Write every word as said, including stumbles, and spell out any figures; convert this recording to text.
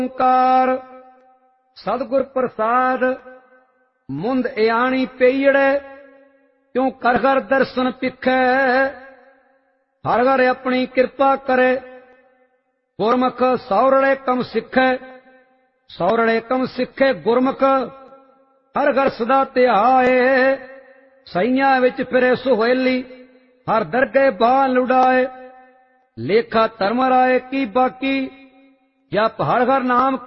ਓੰਕਾਰ ਸਤਿਗੁਰ ਪ੍ਰਸਾਦ ਮੁੰਦ ਇਆਣੀ ਪਈੜੈ ਕਿਉ ਕਰ ਘਰ ਦਰਸ਼ਨ ਪਿਖੈ ਹਰ ਘਰ ਆਪਣੀ ਕਿਰਪਾ ਕਰੇ ਗੁਰਮੁਖ ਸੌਰੜੇ ਕਮ ਸਿੱਖੈ ਸੌਰੜੇ ਕਮ ਸਿੱਖੇ ਗੁਰਮੁਖ ਹਰ ਘਰ ਸਦਾ ਧਿਆਏ ਸਈਆਂ ਵਿੱਚ ਫਿਰੇ ਸੁਹੇਲੀ ਹਰ ਦਰਗੇ ਬਾਹ ਲੁਡਾਏ ਲੇਖਾ ਧਰਮ ਰਾਏ ਕੀ ਬਾਕੀ ਜਪ ਹਰ ਹਰ ਨਾਮ